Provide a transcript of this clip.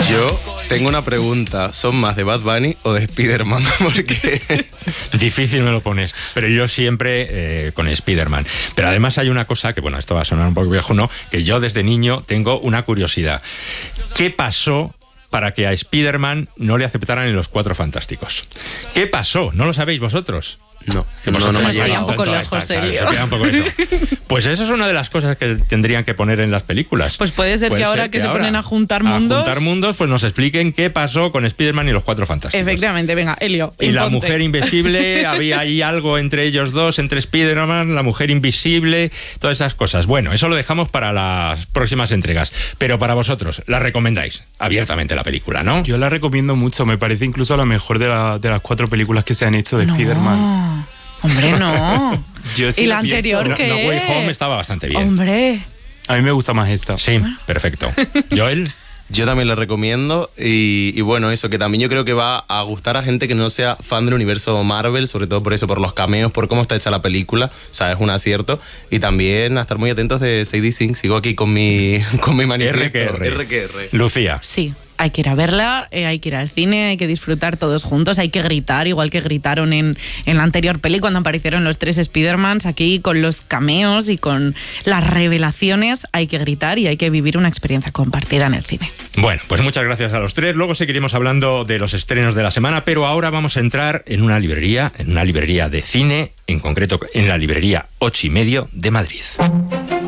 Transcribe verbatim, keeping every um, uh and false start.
Yo tengo una pregunta. ¿Son más de Bad Bunny o de Spider-Man? Porque... Difícil me lo pones, pero yo siempre eh, con Spider-Man. Pero además hay una cosa que, bueno, esto va a sonar un poco viejo, ¿no? Que yo desde niño tengo una curiosidad. ¿Qué pasó para que a Spider-Man no le aceptaran en los Cuatro Fantásticos? ¿Qué pasó? ¿No lo sabéis vosotros? No, Que no, no me ha vosotros llegado. un poco tanto a lejos, esta, ¿sabes? serio. Se queda un poco eso. Pues eso es una de las cosas que tendrían que poner en las películas. Pues puede ser que ahora que se ponen a juntar mundos- A juntar mundos, pues nos expliquen qué pasó con Spider-Man y los Cuatro Fantásticos. Efectivamente, venga, Elio. Y la imponte. mujer invisible, había ahí algo entre ellos dos, entre Spider-Man, la mujer invisible, todas esas cosas. Bueno, eso lo dejamos para las próximas entregas. Pero para vosotros, la recomendáis abiertamente la película, ¿no? Yo la recomiendo mucho, me parece incluso la mejor de, la, de las cuatro películas que se han hecho de No, Spider-Man. hombre, no. Yo sí ¿Y lo la pienso. anterior No, qué? No Way Home estaba bastante bien. Hombre. A mí me gusta más esta. Sí, perfecto. Joel. Yo también lo recomiendo y, y bueno, eso, que también yo creo que va a gustar a gente que no sea fan del universo Marvel, sobre todo por eso, por los cameos, por cómo está hecha la película, o sea, es un acierto. Y también a estar muy atentos de Sadie Sink, sigo aquí con mi, con mi manifiesto. R que R. R que R. Lucía. Sí, hay que ir a verla, eh, hay que ir al cine, hay que disfrutar todos juntos, hay que gritar, igual que gritaron en, en la anterior peli cuando aparecieron los tres Spider-Mans. Aquí con los cameos y con las revelaciones hay que gritar y hay que vivir una experiencia compartida en el cine. Bueno, pues muchas gracias a los tres. Luego seguiremos hablando de los estrenos de la semana, pero ahora vamos a entrar en una librería, en una librería de cine, en concreto en la librería Ocho y Medio de Madrid.